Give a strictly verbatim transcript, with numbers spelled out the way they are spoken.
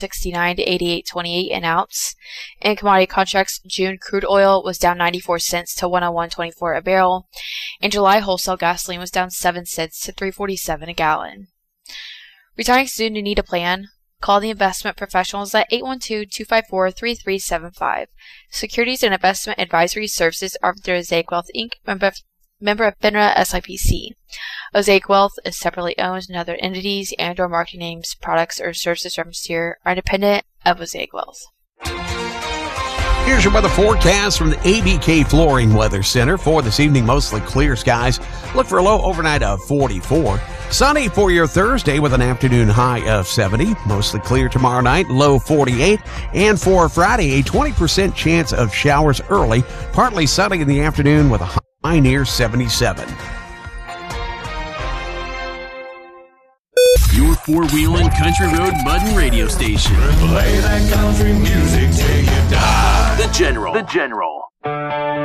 sixty-nine to eighty-eight twenty-eight an ounce. In commodity contracts, June crude oil was down ninety-four cents to one oh one twenty-four a barrel, and July wholesale gasoline was down seven cents to three forty-seven a gallon. Retiring soon to need a plan? Call the investment professionals at eight one two, two five four, three three seven five. Securities and investment advisory services are through Osaic Wealth Incorporated, member, member of FINRA S I P C. Osaic Wealth is separately owned, and other entities and or marketing names, products, or services referenced here are independent of Osaic Wealth. Here's your weather forecast from the A B K Flooring Weather Center. For this evening, mostly clear skies. Look for a low overnight of forty-four. Sunny for your Thursday with an afternoon high of seventy. Mostly clear tomorrow night, low forty-eight. And for Friday, a twenty percent chance of showers early. Partly sunny in the afternoon with a high near seventy-seven. Your four-wheeling country road muddin' radio station. Play that country music till you die. The General. The General.